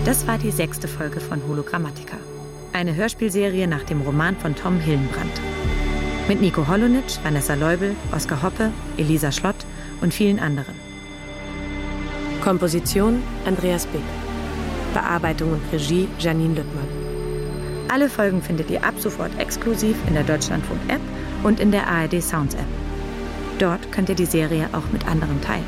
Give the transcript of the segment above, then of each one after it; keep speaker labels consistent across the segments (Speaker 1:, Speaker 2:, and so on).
Speaker 1: Das war die 6. Folge von Hologrammatica. Eine Hörspielserie nach dem Roman von Tom Hillenbrand. Mit Nico Holonitsch, Vanessa Leubel, Oskar Hoppe, Elisa Schlott und vielen anderen. Komposition Andreas Bick. Bearbeitung und Regie Janine Lüttmann. Alle Folgen findet ihr ab sofort exklusiv in der Deutschlandfunk-App und in der ARD Sounds-App. Dort könnt ihr die Serie auch mit anderen teilen.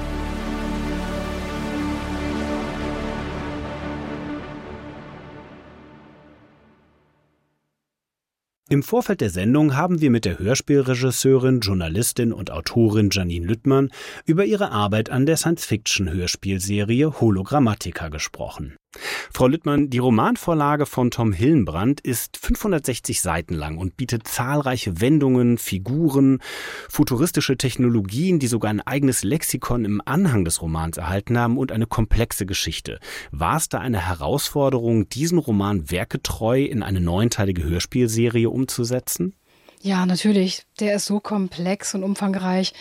Speaker 2: Im Vorfeld der Sendung haben wir mit der Hörspielregisseurin, Journalistin und Autorin Janine Lüttmann über ihre Arbeit an der Science-Fiction-Hörspielserie Hologrammatica gesprochen. Frau Lüttmann, die Romanvorlage von Tom Hillenbrand ist 560 Seiten lang und bietet zahlreiche Wendungen, Figuren, futuristische Technologien, die sogar ein eigenes Lexikon im Anhang des Romans erhalten haben und eine komplexe Geschichte. War es da eine Herausforderung, diesen Roman werkgetreu in eine 9-teilige Hörspielserie umzusetzen?
Speaker 3: Ja, natürlich. Der ist so komplex und umfangreich.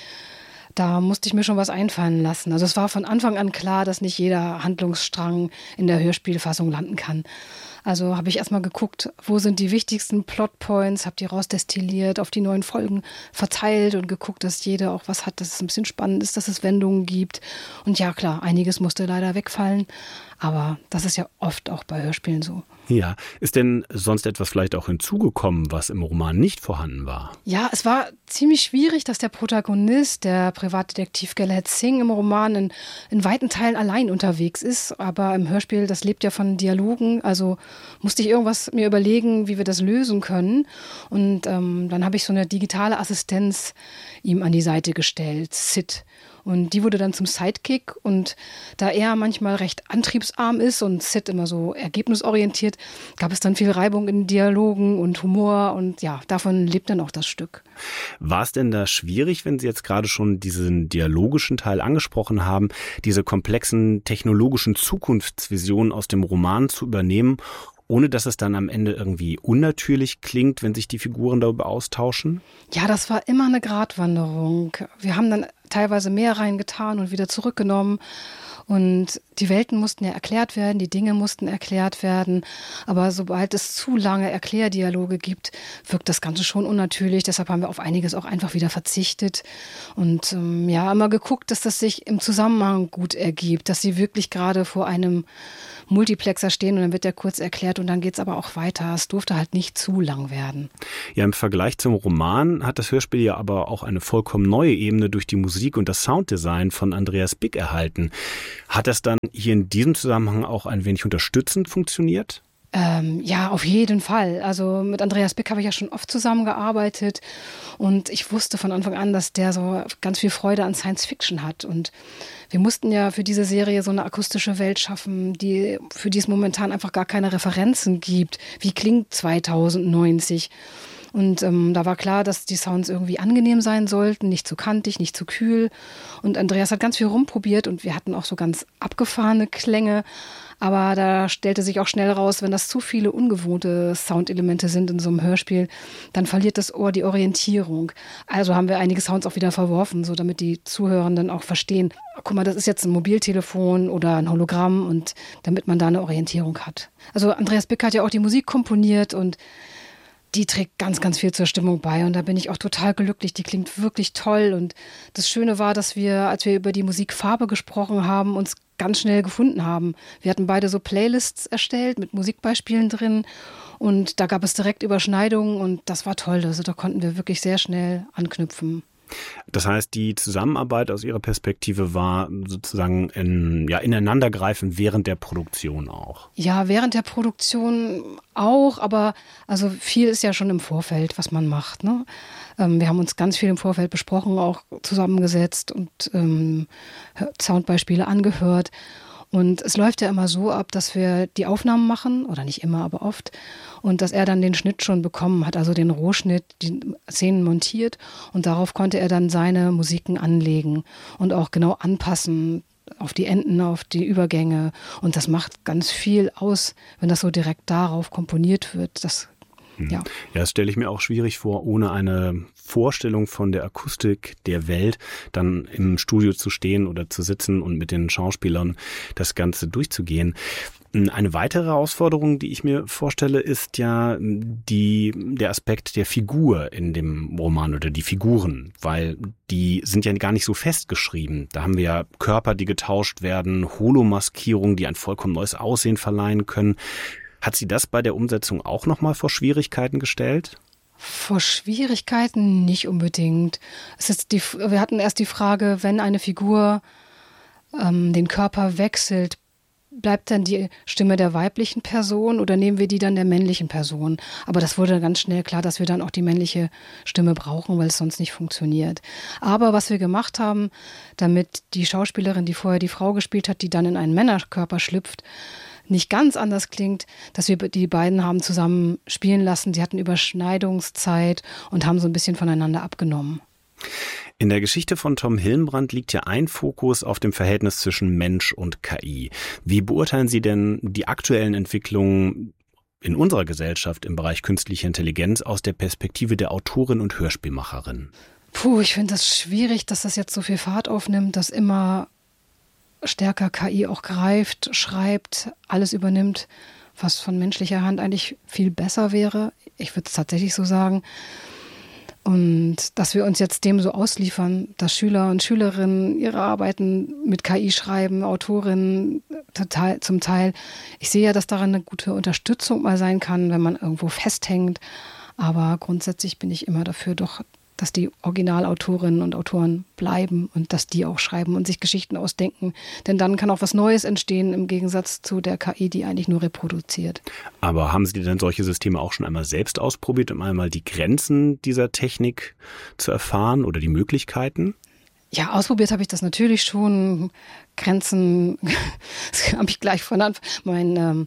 Speaker 3: Da musste ich mir schon was einfallen lassen. Also es war von Anfang an klar, dass nicht jeder Handlungsstrang in der Hörspielfassung landen kann. Also habe ich erstmal geguckt, wo sind die wichtigsten Plotpoints, habe die rausdestilliert, auf die 9 Folgen verteilt und geguckt, dass jeder auch was hat, dass es ein bisschen spannend ist, dass es Wendungen gibt. Und ja klar, einiges musste leider wegfallen, aber das ist ja oft auch bei Hörspielen so.
Speaker 2: Ja, ist denn sonst etwas vielleicht auch hinzugekommen, was im Roman nicht vorhanden war?
Speaker 3: Ja, es war ziemlich schwierig, dass der Protagonist, der Privatdetektiv Galahad Singh, im Roman in weiten Teilen allein unterwegs ist. Aber im Hörspiel, das lebt ja von Dialogen, also musste ich irgendwas mir überlegen, wie wir das lösen können. Und dann habe ich so eine digitale Assistenz ihm an die Seite gestellt, Sid. Und die wurde dann zum Sidekick. Und da er manchmal recht antriebsarm ist und Sid immer so ergebnisorientiert, gab es dann viel Reibung in Dialogen und Humor. Und ja, davon lebt dann auch das Stück.
Speaker 2: War es denn da schwierig, wenn Sie jetzt gerade schon diesen dialogischen Teil angesprochen haben, diese komplexen technologischen Zukunftsvisionen aus dem Roman zu übernehmen, ohne dass es dann am Ende irgendwie unnatürlich klingt, wenn sich die Figuren darüber austauschen?
Speaker 3: Ja, das war immer eine Gratwanderung. Wir haben dann teilweise mehr reingetan und wieder zurückgenommen. Und die Welten mussten ja erklärt werden, die Dinge mussten erklärt werden. Aber sobald es zu lange Erklärdialoge gibt, wirkt das Ganze schon unnatürlich. Deshalb haben wir auf einiges auch einfach wieder verzichtet. Und immer geguckt, dass das sich im Zusammenhang gut ergibt, dass sie wirklich gerade vor einem Multiplexer stehen und dann wird der kurz erklärt und dann geht es aber auch weiter. Es durfte halt nicht zu lang werden.
Speaker 2: Ja, im Vergleich zum Roman hat das Hörspiel ja aber auch eine vollkommen neue Ebene durch die Musik und das Sounddesign von Andreas Bick erhalten. Hat das dann hier in diesem Zusammenhang auch ein wenig unterstützend funktioniert?
Speaker 3: Ja, auf jeden Fall. Also mit Andreas Bick habe ich ja schon oft zusammengearbeitet und ich wusste von Anfang an, dass der so ganz viel Freude an Science Fiction hat. Und wir mussten ja für diese Serie so eine akustische Welt schaffen, für die es momentan einfach gar keine Referenzen gibt. Wie klingt 2090? Und da war klar, dass die Sounds irgendwie angenehm sein sollten, nicht zu kantig, nicht zu kühl. Und Andreas hat ganz viel rumprobiert und wir hatten auch so ganz abgefahrene Klänge. Aber da stellte sich auch schnell raus, wenn das zu viele ungewohnte Soundelemente sind in so einem Hörspiel, dann verliert das Ohr die Orientierung. Also haben wir einige Sounds auch wieder verworfen, so damit die Zuhörenden auch verstehen, guck mal, das ist jetzt ein Mobiltelefon oder ein Hologramm und damit man da eine Orientierung hat. Also Andreas Bick hat ja auch die Musik komponiert und die trägt ganz, ganz viel zur Stimmung bei und da bin ich auch total glücklich. Die klingt wirklich toll und das Schöne war, dass wir, als wir über die Musikfarbe gesprochen haben, uns ganz schnell gefunden haben. Wir hatten beide so Playlists erstellt mit Musikbeispielen drin und da gab es direkt Überschneidungen und das war toll. Also da konnten wir wirklich sehr schnell anknüpfen.
Speaker 2: Das heißt, die Zusammenarbeit aus Ihrer Perspektive war sozusagen ineinandergreifend während der Produktion auch? Ja,
Speaker 3: während der Produktion auch, aber also viel ist ja schon im Vorfeld, was man macht, ne? Wir haben uns ganz viel im Vorfeld besprochen, auch zusammengesetzt und Soundbeispiele angehört. Und es läuft ja immer so ab, dass wir die Aufnahmen machen, oder nicht immer, aber oft, und dass er dann den Schnitt schon bekommen hat, also den Rohschnitt, die Szenen montiert und darauf konnte er dann seine Musiken anlegen und auch genau anpassen auf die Enden, auf die Übergänge und das macht ganz viel aus, wenn das so direkt darauf komponiert wird. Ja,
Speaker 2: das stelle ich mir auch schwierig vor, ohne eine Vorstellung von der Akustik der Welt dann im Studio zu stehen oder zu sitzen und mit den Schauspielern das Ganze durchzugehen. Eine weitere Herausforderung, die ich mir vorstelle, ist ja der Aspekt der Figur in dem Roman oder die Figuren, weil die sind ja gar nicht so festgeschrieben. Da haben wir ja Körper, die getauscht werden, Holomaskierungen, die ein vollkommen neues Aussehen verleihen können. Hat Sie das bei der Umsetzung auch nochmal vor Schwierigkeiten gestellt?
Speaker 3: Vor Schwierigkeiten nicht unbedingt. Wir hatten erst die Frage, wenn eine Figur den Körper wechselt, bleibt dann die Stimme der weiblichen Person oder nehmen wir die dann der männlichen Person? Aber das wurde ganz schnell klar, dass wir dann auch die männliche Stimme brauchen, weil es sonst nicht funktioniert. Aber was wir gemacht haben, damit die Schauspielerin, die vorher die Frau gespielt hat, die dann in einen Männerkörper schlüpft, nicht ganz anders klingt, dass wir die beiden haben zusammen spielen lassen. Sie hatten Überschneidungszeit und haben so ein bisschen voneinander abgenommen.
Speaker 2: In der Geschichte von Tom Hillenbrand liegt ja ein Fokus auf dem Verhältnis zwischen Mensch und KI. Wie beurteilen Sie denn die aktuellen Entwicklungen in unserer Gesellschaft im Bereich künstliche Intelligenz aus der Perspektive der Autorin und Hörspielmacherin?
Speaker 3: Ich finde das schwierig, dass das jetzt so viel Fahrt aufnimmt, dass immer stärker KI auch greift, schreibt, alles übernimmt, was von menschlicher Hand eigentlich viel besser wäre. Ich würde es tatsächlich so sagen. Und dass wir uns jetzt dem so ausliefern, dass Schüler und Schülerinnen ihre Arbeiten mit KI schreiben, Autorinnen zum Teil. Ich sehe ja, dass daran eine gute Unterstützung mal sein kann, wenn man irgendwo festhängt. Aber grundsätzlich bin ich immer dafür, doch, dass die Originalautorinnen und Autoren bleiben und dass die auch schreiben und sich Geschichten ausdenken. Denn dann kann auch was Neues entstehen im Gegensatz zu der KI, die eigentlich nur reproduziert.
Speaker 2: Aber haben Sie denn solche Systeme auch schon einmal selbst ausprobiert, um einmal die Grenzen dieser Technik zu erfahren oder die Möglichkeiten?
Speaker 3: Ja, ausprobiert habe ich das natürlich schon. Grenzen, das habe ich gleich von Anfang. Mein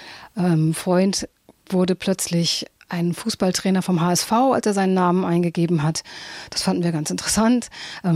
Speaker 3: Freund wurde plötzlich ein Fußballtrainer vom HSV, als er seinen Namen eingegeben hat. Das fanden wir ganz interessant.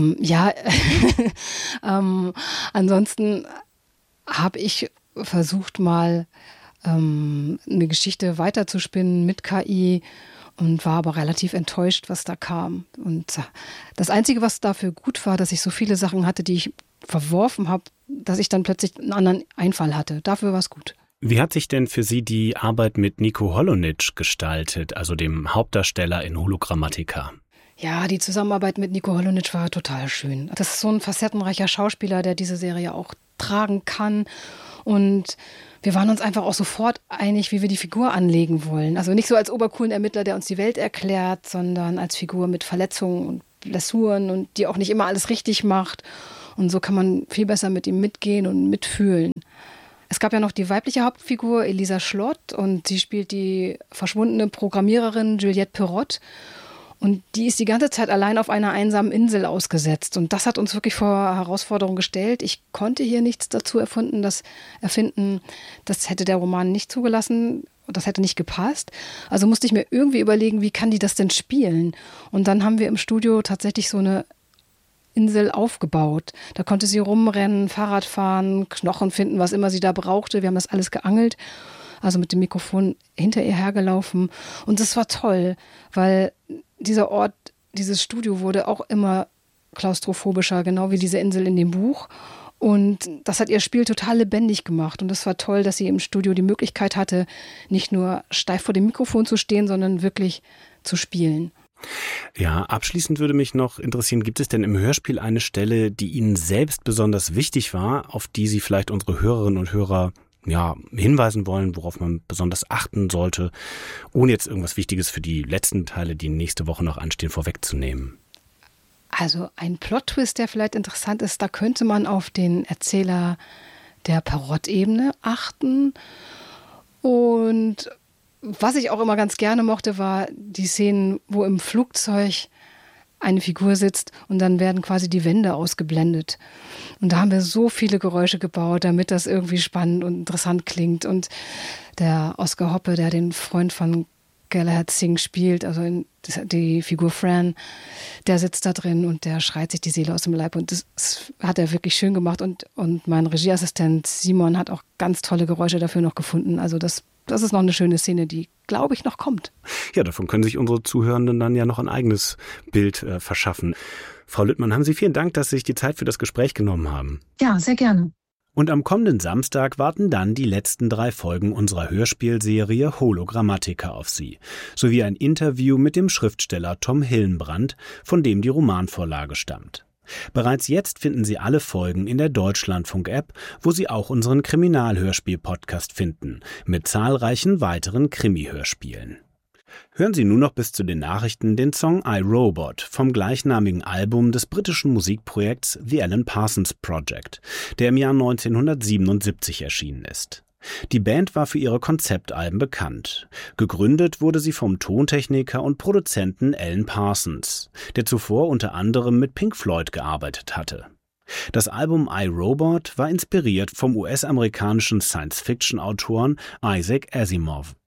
Speaker 3: Ansonsten habe ich versucht, mal eine Geschichte weiterzuspinnen mit KI und war aber relativ enttäuscht, was da kam. Und das Einzige, was dafür gut war, dass ich so viele Sachen hatte, die ich verworfen habe, dass ich dann plötzlich einen anderen Einfall hatte. Dafür war es gut.
Speaker 2: Wie hat sich denn für Sie die Arbeit mit Nico Holonitsch gestaltet, also dem Hauptdarsteller in Hologrammatica?
Speaker 3: Ja, die Zusammenarbeit mit Nico Holonitsch war total schön. Das ist so ein facettenreicher Schauspieler, der diese Serie auch tragen kann. Und wir waren uns einfach auch sofort einig, wie wir die Figur anlegen wollen. Also nicht so als obercoolen Ermittler, der uns die Welt erklärt, sondern als Figur mit Verletzungen und Blessuren und die auch nicht immer alles richtig macht. Und so kann man viel besser mit ihm mitgehen und mitfühlen. Es gab ja noch die weibliche Hauptfigur, Elisa Schlott, und sie spielt die verschwundene Programmiererin Juliette Perrott. Und die ist die ganze Zeit allein auf einer einsamen Insel ausgesetzt. Und das hat uns wirklich vor Herausforderungen gestellt. Ich konnte hier nichts dazu erfinden. Das hätte der Roman nicht zugelassen. Das hätte nicht gepasst. Also musste ich mir irgendwie überlegen, wie kann die das denn spielen? Und dann haben wir im Studio tatsächlich so eine Insel aufgebaut. Da konnte sie rumrennen, Fahrrad fahren, Knochen finden, was immer sie da brauchte. Wir haben das alles geangelt, also mit dem Mikrofon hinter ihr hergelaufen. Und das war toll, weil dieser Ort, dieses Studio wurde auch immer klaustrophobischer, genau wie diese Insel in dem Buch. Und das hat ihr Spiel total lebendig gemacht. Und das war toll, dass sie im Studio die Möglichkeit hatte, nicht nur steif vor dem Mikrofon zu stehen, sondern wirklich zu spielen.
Speaker 2: Ja, abschließend würde mich noch interessieren, gibt es denn im Hörspiel eine Stelle, die Ihnen selbst besonders wichtig war, auf die Sie vielleicht unsere Hörerinnen und Hörer hinweisen wollen, worauf man besonders achten sollte, ohne jetzt irgendwas Wichtiges für die letzten Teile, die nächste Woche noch anstehen, vorwegzunehmen?
Speaker 3: Also ein Plot-Twist, der vielleicht interessant ist, da könnte man auf den Erzähler der Perrott-Ebene achten. Und was ich auch immer ganz gerne mochte, war die Szenen, wo im Flugzeug eine Figur sitzt und dann werden quasi die Wände ausgeblendet. Und da haben wir so viele Geräusche gebaut, damit das irgendwie spannend und interessant klingt. Und der Oscar Hoppe, der den Freund von Galahad Singh spielt, also die Figur Fran, der sitzt da drin und der schreit sich die Seele aus dem Leib. Und das hat er wirklich schön gemacht. Und mein Regieassistent Simon hat auch ganz tolle Geräusche dafür noch gefunden. Also das ist noch eine schöne Szene, die, glaube ich, noch kommt.
Speaker 2: Ja, davon können sich unsere Zuhörenden dann ja noch ein eigenes Bild verschaffen. Frau Lüttmann, haben Sie vielen Dank, dass Sie sich die Zeit für das Gespräch genommen haben.
Speaker 4: Ja, sehr gerne.
Speaker 2: Und am kommenden Samstag warten dann die letzten 3 Folgen unserer Hörspielserie Hologrammatica auf Sie, sowie ein Interview mit dem Schriftsteller Tom Hillenbrand, von dem die Romanvorlage stammt. Bereits jetzt finden Sie alle Folgen in der Deutschlandfunk-App, wo Sie auch unseren Kriminalhörspiel-Podcast finden, mit zahlreichen weiteren Krimi-Hörspielen. Hören Sie nun noch bis zu den Nachrichten den Song I, Robot vom gleichnamigen Album des britischen Musikprojekts The Alan Parsons Project, der im Jahr 1977 erschienen ist. Die Band war für ihre Konzeptalben bekannt. Gegründet wurde sie vom Tontechniker und Produzenten Alan Parsons, der zuvor unter anderem mit Pink Floyd gearbeitet hatte. Das Album I, Robot war inspiriert vom US-amerikanischen Science-Fiction-Autoren Isaac Asimov.